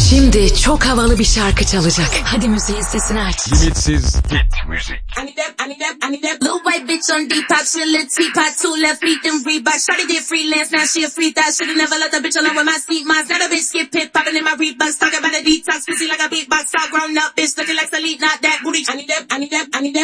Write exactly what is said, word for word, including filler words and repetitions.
Şimdi çok havalı bir şarkı çalacak. Hadi müziğin sesini aç. Limitsiz hit müzik. I need that, I need that, I need that little white bitch on Depop, she a little teapot, two left feet, them Reebok. Shawty did freelance, now she a free thot. Should've never let the bitch alone with my seat moms. Now the bitch get pit popping in my Reeboks, talking about a detox, pussy like a beatbox, all grown up, bitch looking like Selena, not that booty. I need that, I need that, I need that.